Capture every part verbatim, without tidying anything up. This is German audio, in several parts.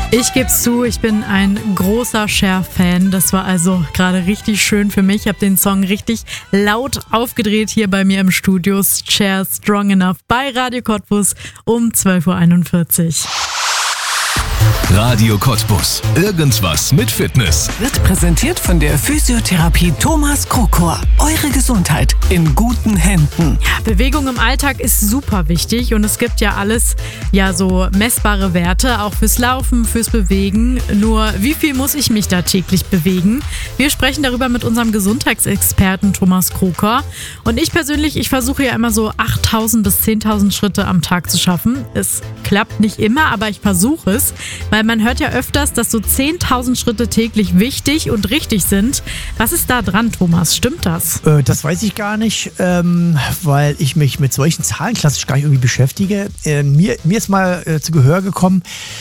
Ich gebe es zu, ich bin ein großer Cher-Fan. Das war also gerade richtig schön für mich. Ich habe den Song richtig laut aufgedreht hier bei mir im Studio. Cher Strong Enough bei Radio Cottbus um zwölf Uhr einundvierzig. Radio Cottbus. Irgendwas mit Fitness. Wird präsentiert von der Physiotherapie Thomas Krokor. Eure Gesundheit in guten Händen. Ja, Bewegung im Alltag ist super wichtig und es gibt ja alles, ja so messbare Werte, auch fürs Laufen, fürs Bewegen. Nur wie viel muss ich mich da täglich bewegen? Wir sprechen darüber mit unserem Gesundheitsexperten Thomas Krokor. Und ich persönlich, ich versuche ja immer so achttausend bis zehntausend Schritte am Tag zu schaffen. Es klappt nicht immer, aber ich versuche es. Weil man hört ja öfters, dass so zehntausend Schritte täglich wichtig und richtig sind. Was ist da dran, Thomas? Stimmt das? Äh, das weiß ich gar nicht, ähm, weil ich mich mit solchen Zahlen klassisch gar nicht irgendwie beschäftige. Äh, mir, mir ist mal äh, zu Gehör gekommen,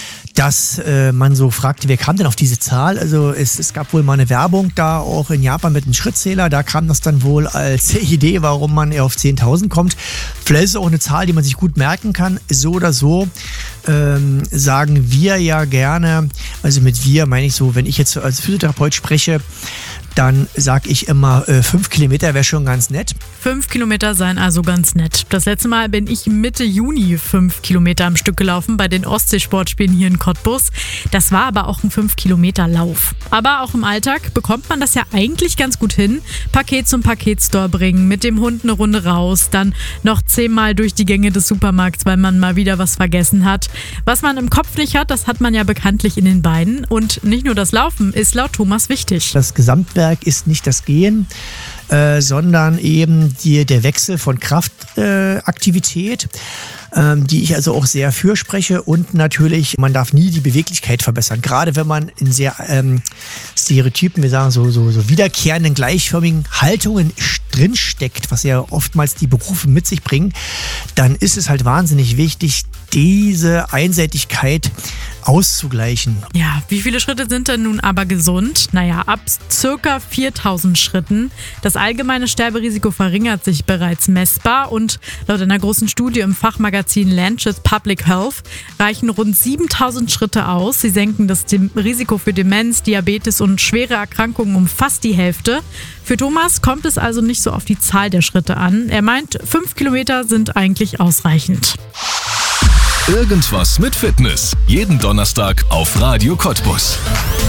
dass äh, man so fragte, wer kam denn auf diese Zahl? Also es, es gab wohl mal eine Werbung da auch in Japan mit einem Schrittzähler. Da kam das dann wohl als Idee, warum man eher auf zehntausend kommt. Vielleicht ist es auch eine Zahl, die man sich gut merken kann. So oder so ähm, sagen wir ja gerne, also mit wir meine ich so, wenn ich jetzt als Physiotherapeut spreche, dann sage ich immer, äh, fünf Kilometer wäre schon ganz nett. Fünf Kilometer seien also ganz nett. Das letzte Mal bin ich Mitte Juni fünf Kilometer am Stück gelaufen bei den Ostseesportspielen hier in Cottbus. Das war aber auch ein fünf Kilometer Lauf. Aber auch im Alltag bekommt man das ja eigentlich ganz gut hin. Paket zum Paketstore bringen, mit dem Hund eine Runde raus, dann noch zehnmal durch die Gänge des Supermarkts, weil man mal wieder was vergessen hat. Was man im Kopf nicht hat, das hat man ja bekanntlich in den Beinen. Und nicht nur das Laufen ist laut Thomas wichtig. Das Gesamtwerk ist nicht das Gehen, äh, sondern eben die, der Wechsel von Kraftaktivität, äh, ähm, die ich also auch sehr fürspreche. Und natürlich, man darf nie die Beweglichkeit verbessern. Gerade wenn man in sehr ähm, Stereotypen, wir sagen so, so, so wiederkehrenden, gleichförmigen Haltungen drinsteckt, was ja oftmals die Berufe mit sich bringen, dann ist es halt wahnsinnig wichtig, diese Einseitigkeit auszugleichen. Ja, wie viele Schritte sind denn nun aber gesund? Naja, ab circa viertausend Schritten. Das allgemeine Sterberisiko verringert sich bereits messbar und laut einer großen Studie im Fachmagazin Lancet Public Health reichen rund siebentausend Schritte aus. Sie senken das Risiko für Demenz, Diabetes und schwere Erkrankungen um fast die Hälfte. Für Thomas kommt es also nicht so auf die Zahl der Schritte an. Er meint, fünf Kilometer sind eigentlich ausreichend. Irgendwas mit Fitness. Jeden Donnerstag auf Radio Cottbus.